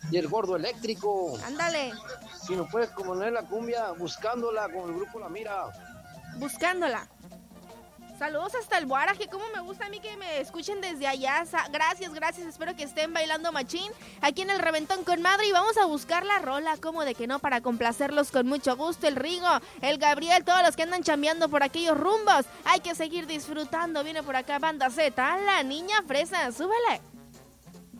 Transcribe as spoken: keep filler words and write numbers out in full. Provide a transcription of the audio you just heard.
y el gordo eléctrico. Ándale. Si nos puedes componer la cumbia, buscándola con el grupo La Mira. Buscándola. Saludos hasta el Guaraje, cómo me gusta a mí que me escuchen desde allá. Gracias, gracias, espero que estén bailando machín aquí en el Reventón con Madre. Y vamos a buscar la rola, como de que no, para complacerlos con mucho gusto. El Rigo, el Gabriel, todos los que andan chambeando por aquellos rumbos. Hay que seguir disfrutando, viene por acá Banda Z, la niña fresa, súbele.